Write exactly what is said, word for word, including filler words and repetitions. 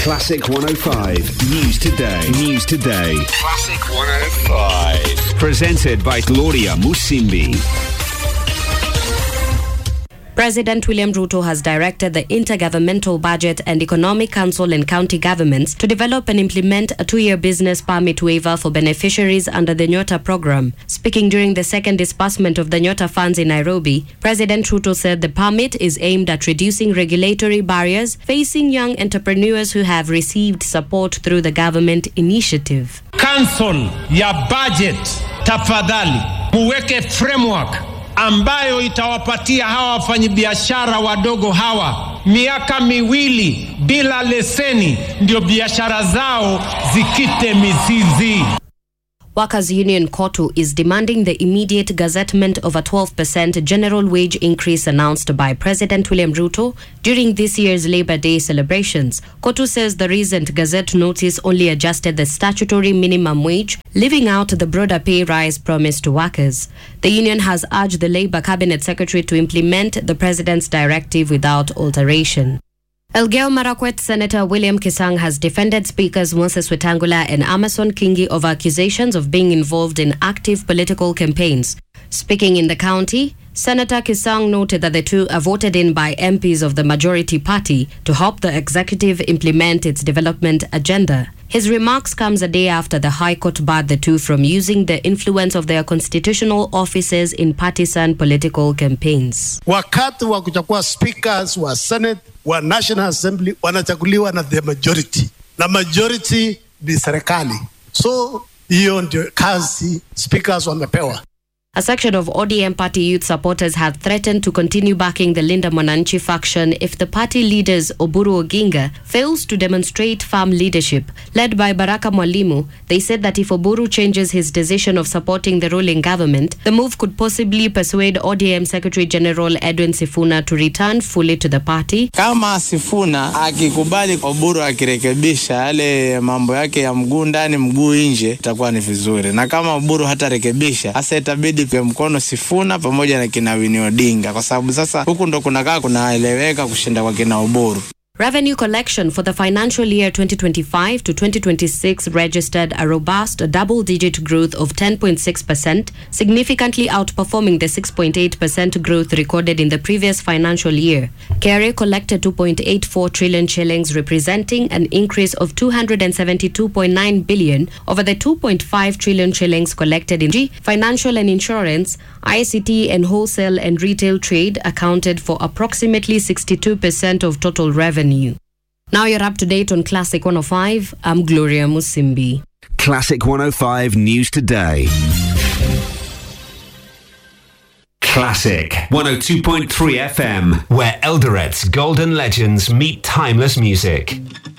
Classic one oh five News Today. News Today. Classic one oh five. Presented by Gloria Musimbi. President William Ruto has directed the Intergovernmental Budget and Economic Council and county governments to develop and implement a two-year business permit waiver for beneficiaries under the Nyota program. Speaking during the second disbursement of the Nyota funds in Nairobi, President Ruto said the permit is aimed at reducing regulatory barriers facing young entrepreneurs who have received support through the government initiative. Council ya budget, tafadhali muweke framework ambayo itawapatia hawa wafanyabiashara wadogo hawa miaka miwili bila leseni ndio biashara zao zikite mizizi. Workers Union KOTU is demanding the immediate gazettement of a twelve percent general wage increase announced by President William Ruto during this year's Labor Day celebrations. KOTU says the recent Gazette notice only adjusted the statutory minimum wage, leaving out the broader pay rise promised to workers. The union has urged the Labor Cabinet Secretary to implement the President's directive without alteration. Elgeyo Marakwet Senator William Kisang has defended Speakers Moses Wetangula and Amason Kingi of accusations of being involved in active political campaigns. Speaking in the county, Senator Kisang noted that the two are voted in by M Ps of the majority party to help the executive implement its development agenda. His remarks comes a day after the High Court barred the two from using the influence of their constitutional offices in partisan political campaigns. Wakati wa kuchagua speakers wa Senate wa National Assembly wanachaguliwa na the majority. Na majority ni serikali. So hiyo ndio kazi speakers wamepewa. A section of O D M party youth supporters have threatened to continue backing the Linda Mwananchi faction if the party leaders Oburu Oginga fails to demonstrate firm leadership. Led by Baraka Mwalimu, they said that if Oburu changes his decision of supporting the ruling government, the move could possibly persuade O D M Secretary General Edwin Sifuna to return fully to the party. Kama Sifuna akikubali Oburu akirekebisha yale mambo yake ya mguu ndani mguu nje, itakuwa ni vizuri. Na kama Oburu hata rekebisha, hasa itabidi kwa mkono Sifuna pamoja na kina Winnie Odinga kwa sababu sasa huku ndo kunakaa kunaeleweka kushinda kwa kina Oburu. Revenue collection for the financial year twenty twenty-five to twenty twenty-six registered a robust double-digit growth of ten point six percent, significantly outperforming the six point eight percent growth recorded in the previous financial year. K R A collected two point eight four trillion shillings, representing an increase of two hundred seventy-two point nine billion over the two point five trillion shillings collected in G. Financial and insurance, I C T and wholesale and retail trade accounted for approximately sixty-two percent of total revenue. Now you're up to date on Classic one oh five. I'm Gloria Musimbi. Classic one oh five News Today. Classic one oh two point three F M, where Eldoret's golden legends meet timeless music.